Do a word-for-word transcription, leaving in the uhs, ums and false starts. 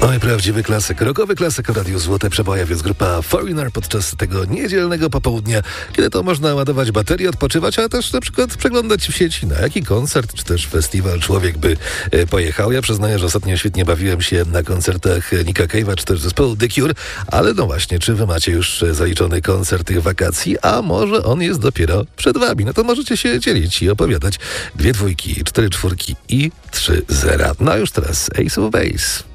Oj, prawdziwy klasyk, rockowy klasyk w Radiu Złote Przeboje, więc grupa Foreigner podczas tego niedzielnego popołudnia, kiedy to można ładować baterię, odpoczywać, ale też na przykład przeglądać w sieci, na jaki koncert czy też festiwal człowiek by e, pojechał. Ja przyznaję, że ostatnio świetnie bawiłem się na koncertach Nicka Cave'a czy też zespołu The Cure, ale no właśnie, czy wy macie już zaliczony koncert tych wakacji, a może on jest dopiero przed wami? No to możecie się dzielić i opowiadać. Dwie dwójki, cztery czwórki i trzy zera. No a już teraz Ace of Base.